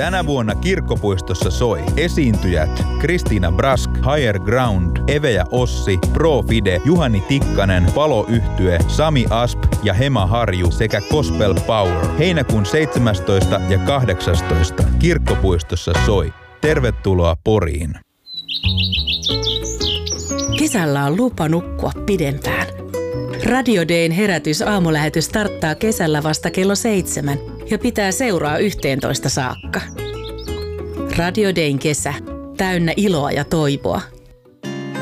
Tänä vuonna Kirkkopuistossa soi esiintyjät Kristiina Brask, Higher Ground, Eve ja Ossi, Pro Fide, Juhani Tikkanen, Palo-yhtye, Sami Asp ja Hema Harju sekä Gospel Power. Heinäkuun 17. ja 18. Kirkkopuistossa soi. Tervetuloa Poriin. Kesällä on lupa nukkua pidempään. Radio Dayn herätys-aamulähetys starttaa kesällä vasta kello 7 ja pitää seuraa 11 saakka. Radio Dayn kesä, täynnä iloa ja toivoa.